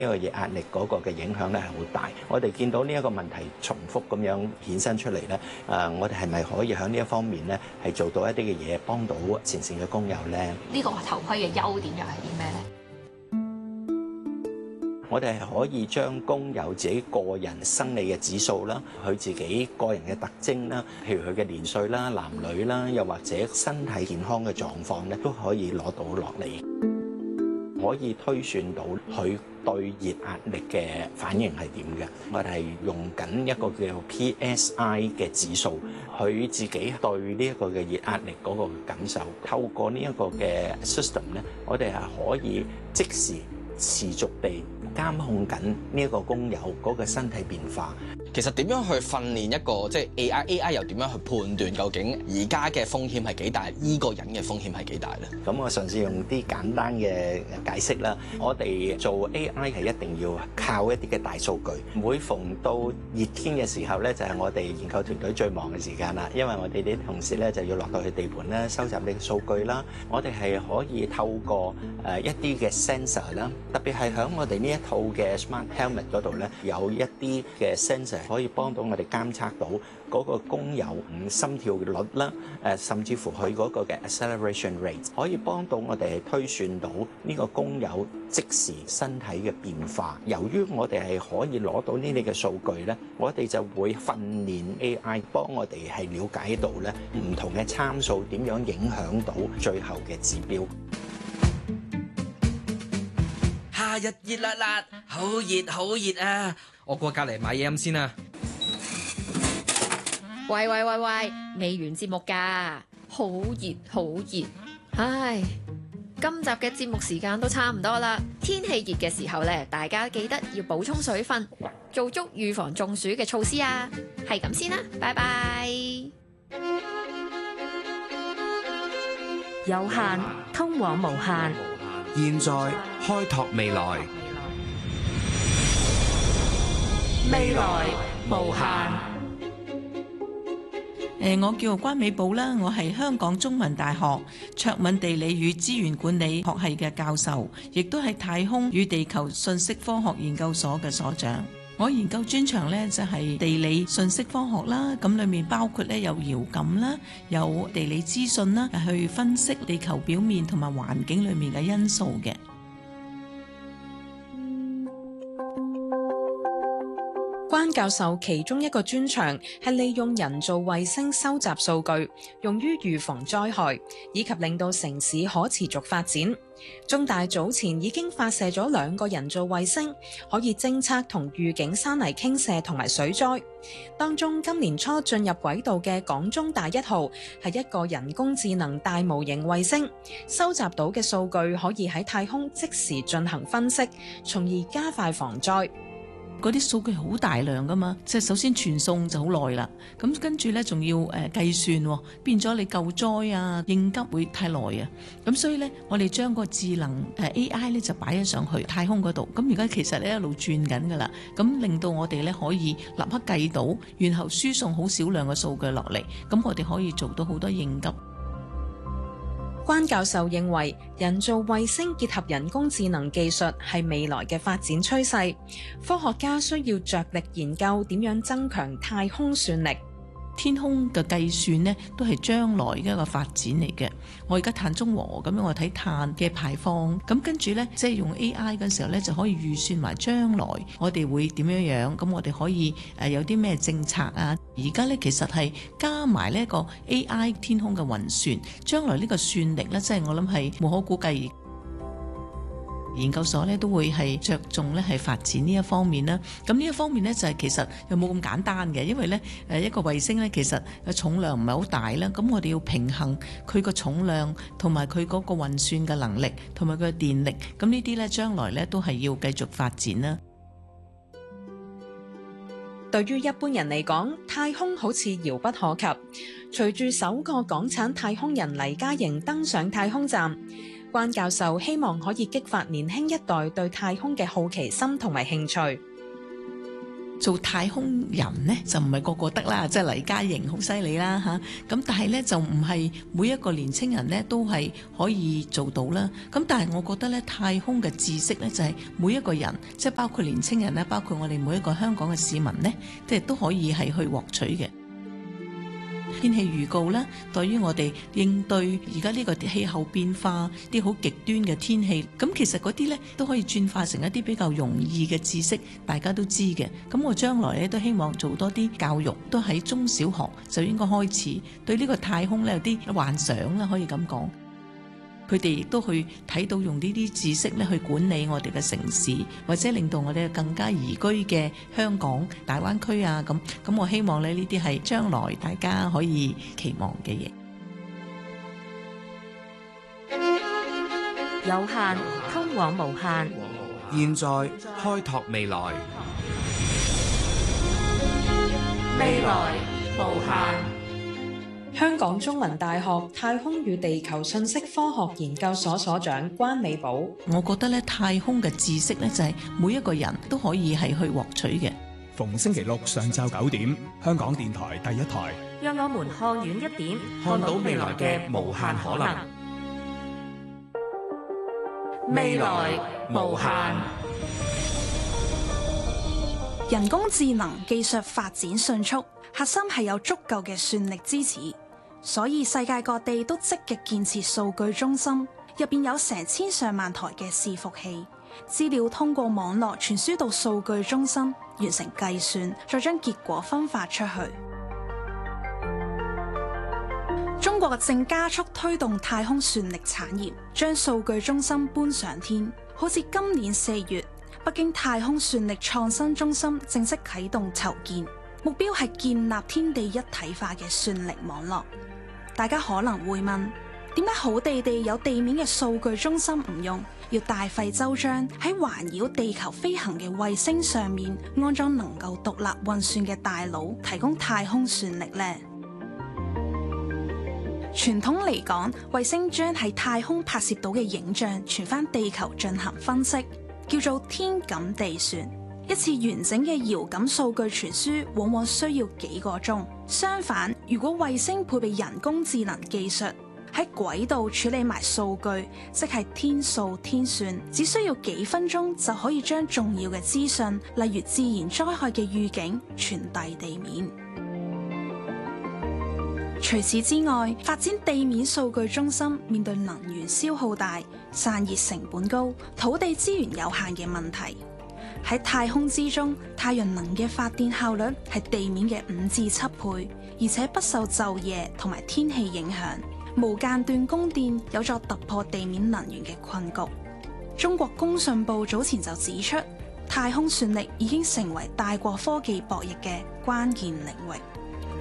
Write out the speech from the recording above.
呢個熱壓力嗰個嘅影響咧係好大。我哋見到呢一個問題重複咁樣衍生出嚟咧，我哋係咪可以喺呢一方面咧係做到一啲嘅嘢，幫到前線嘅工友咧？ 呢個頭盔嘅優點又係啲咩咧？ 我哋係可以將工友自己個人生理嘅指數啦，佢自己個人嘅特徵啦，譬如佢嘅年歲啦、男女啦，又或者身體健康嘅狀況咧，都可以攞到落嚟，可以推算到佢對熱壓力嘅反應係點嘅。我哋係用緊一個叫 PSI 嘅指數，佢自己對呢一個嘅熱壓力嗰個感受，透過呢一個嘅 system 咧，我哋係可以即時持續地監控緊呢一個工友嗰個身體變化。 其實點樣去訓練一個即係 AI 又點樣去判斷究竟而家嘅風險係幾大，依個人嘅風險係幾大咧？ 咁我嘗試用啲簡單嘅解釋啦。我哋做 AI 係一定要靠一啲嘅大數據。每逢到熱天嘅時候咧，就係我哋研究團隊最忙嘅時間啦。因為我哋啲同事咧就要落到去地盤咧，收集你嘅數據啦。我哋係可以透過一啲嘅 sensor 啦，特別係響我哋呢一套嘅 smart helmet 嗰度咧，有一啲嘅 sensor 可以幫到我哋監測到嗰個工友心跳率啦，甚至乎佢嗰個嘅 acceleration rate， 可以幫到我哋推算到呢個工友即時身體嘅變化。由於我哋係可以攞到呢啲嘅數據咧，我哋就會訓練 AI 幫我哋係了解到咧唔同嘅參數點樣影響到最後嘅指標。 夏日熱辣辣，好熱好熱啊！我過隔離買嘢飲先啊！ 喂，未完節目㗎，好熱好熱，唉！今集嘅節目時間都差唔多啦，天氣熱嘅時候咧，大家記得要補充水分，做足預防中暑嘅措施啊！係咁先啦，拜拜。 有限通往無限， 現在開拓未來， 未來無限。 我叫關美寶啦，我係香港中文大學卓敏地理與資源管理學系嘅教授，亦都係太空與地球信息科學研究所嘅所長。我研究專長呢就係地理信息科學啦，咁裡面包括呢有遙感啦，有地理資訊啦，去分析地球表面同埋環境裡面嘅因素嘅。 關教授其中一個專長係利用人造衛星收集數據，用於預防災害，以及令到城市可持續發展。中大早前已經發射咗2個人造衛星，可以偵測同預警山泥傾瀉同埋水災。當中今年初進入軌道嘅港中大1號係一個人工智能大模型衛星，收集到嘅數據可以喺太空即時進行分析，從而加快防災。 嗰啲數據好大量噶嘛，即係首先傳送就好耐啦，咁跟住咧仲要計算，變咗你救災啊應急會太耐啊，咁所以咧我哋將個智能AI 咧就擺咗上去太空嗰度，咁而家其實咧一路轉緊噶啦，咁令到我哋咧可以立刻計到，然後輸送好少量嘅數據落嚟，咁我哋可以做到好多應急。 關教授認為，人造衛星結合人工智能技術係未來嘅發展趨勢，科學家需要着力研究點樣增強太空算力。 天空嘅計算呢，都係將來嘅一個發展嚟嘅。我而家碳中和咁樣，我睇碳嘅排放，咁跟住呢，即係用 AI 嘅時候呢，就可以預算埋將來我哋會點樣樣，咁我哋可以有啲咩政策啊？而家呢，其實係加埋呢個 AI 天空嘅運算，將來呢個算力呢，即係我諗係無可估計。研究所咧都會係着重咧係發展呢一方面啦。咁呢一方面咧就係其實又冇咁簡單嘅，因為咧一個衛星咧其實重量唔係好大啦。咁我哋要平衡佢個重量同埋佢嗰個運算嘅能力同埋佢嘅電力。咁呢啲咧將來咧都係要繼續發展啦。 對於一般人嚟講，太空好似遙不可及。隨住首個港產太空人黎嘉瑩登上太空站，關教授希望可以激發年輕一代對太空嘅好奇心同埋興趣。 做太空人呢，就唔係個個得啦，即係黎嘉瑩好犀利啦嚇。咁但係呢，就唔係每一個年青人呢都係可以做到啦。咁但係我覺得呢，太空嘅知識呢，就係每一個人，即係包括年青人啦，包括我哋每一個香港嘅市民呢，即係都可以係去獲取嘅。天氣預告啦，對於我哋應對而家呢個氣候變化啲好極端嘅天氣，咁其實嗰啲呢都可以轉化成一啲比較容易嘅知識，大家都知嘅。咁我將來呢都希望做多啲教育，都喺中小學就應該開始對呢個太空呢有啲幻想啦，可以咁講。佢哋亦都去睇到用呢啲知識咧去管理我哋嘅城市，或者令到我哋更加宜居嘅香港大灣區啊咁。我希望咧呢啲係將來大家可以期望嘅嘢。 有限通往無限， 現在開拓未來， 未來無限。 香港中文大學太空與地球信息科學研究所所長關美寶， 我覺得咧太空嘅知識咧就係每一個人都可以係去獲取嘅。 逢星期六上晝9點，香港電台第一台， 讓我們看遠一點， 看到未來嘅無限可能。 未來無限。 人工智能技術發展迅速，核心係有足夠嘅算力支持，所以世界各地都積極建設數據中心，入邊有成千上萬台嘅伺服器，資料通過網絡傳輸到數據中心，完成計算，再將結果分發出去。中國正加速推動太空算力產業，將數據中心搬上天，好似今年4月，北京太空算力創新中心正式啟動籌建，目標係建立天地一體化嘅算力網絡。大家可能會問，點解好地地有地面嘅數據中心唔用，要大費周章喺環繞地球飛行嘅衛星上面安裝能夠獨立運算嘅大腦，提供太空算力呢？傳統嚟講，衛星將喺太空拍攝到嘅影像傳返地球進行分析，叫做天感地算。一次完整嘅遙感數據傳輸往往需要幾個鐘。相反，如果衛星配備人工智能技術，喺軌道處理埋數據，即係天數天算，只需要幾分鐘就可以將重要嘅資訊，例如自然災害嘅預警傳遞地面。除此之外，發展地面數據中心面對能源消耗大、散熱成本高、土地資源有限嘅問題。喺太空之中，太陽能嘅發電效率係地面嘅5至7倍，而且不受晝夜同埋天氣影響，無間斷供電有助突破地面能源嘅困局。中國工信部早前就指出，太空算力已經成為大國科技博弈嘅關鍵領域。